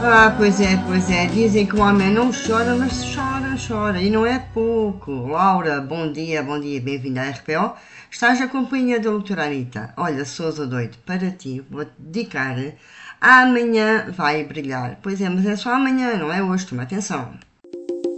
Pois é. Dizem que o homem não chora, mas chora, chora. E não é pouco. Laura, bom dia, bem-vinda à RPO. Estás na companhia da doutora Anitta. Olha, Sousa doido, para ti, vou-te dedicar. Amanhã vai brilhar. Pois é, mas é só amanhã, não é hoje, toma atenção.